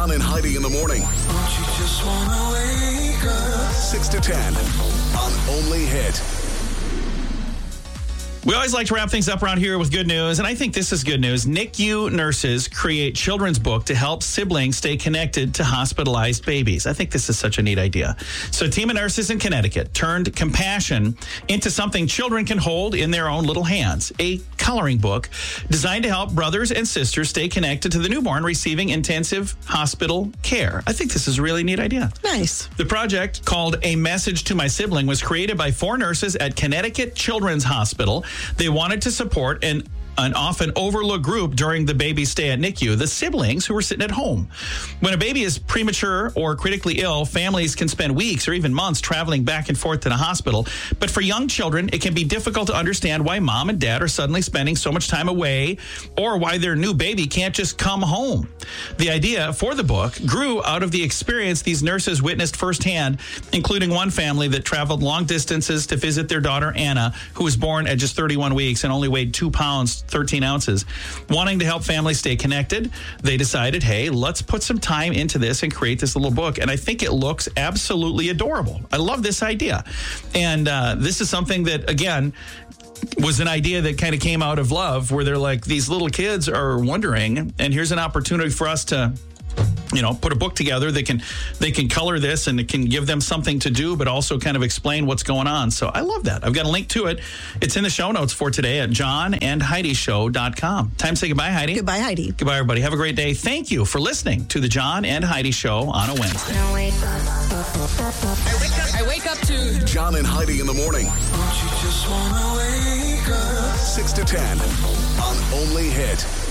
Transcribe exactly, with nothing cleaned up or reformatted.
John and Heidi in the morning. Don't you just wanna wake up? six to ten on Only Hit. We always like to wrap things up around here with good news, and I think this is good news. N I C U nurses create children's book to help siblings stay connected to hospitalized babies. I think this is such a neat idea. So a team of nurses in Connecticut turned compassion into something children can hold in their own little hands, a coloring book designed to help brothers and sisters stay connected to the newborn receiving intensive hospital care. I think this is a really neat idea. Nice. The project, called A Message to My Sibling, was created by four nurses at Connecticut Children's Hospital. They wanted to support an an often overlooked group during the baby's stay at N I C U, the siblings who were sitting at home. When a baby is premature or critically ill, families can spend weeks or even months traveling back and forth to the hospital. But for young children, it can be difficult to understand why mom and dad are suddenly spending so much time away, or why their new baby can't just come home. The idea for the book grew out of the experience these nurses witnessed firsthand, including one family that traveled long distances to visit their daughter, Anna, who was born at just thirty-one weeks and only weighed two pounds, thirteen ounces. Wanting to help families stay connected, they decided, hey, let's put some time into this and create this little book. And I think it looks absolutely adorable. I love this idea. And uh, this is something that, again, was an idea that kind of came out of love, where they're like, these little kids are wondering, and here's an opportunity for us to, you know, put a book together. They can they can color this, and it can give them something to do, but also kind of explain what's going on. So I love that. I've got a link to it. It's in the show notes for today at john and heidi show dot com. Time to say goodbye, Heidi. Goodbye, Heidi. Goodbye, everybody. Have a great day. Thank you for listening to the John and Heidi Show on a Wednesday. I wake up, I wake up to John and Heidi in the morning. Don't you just wanna wake up? six to ten on Only Hit.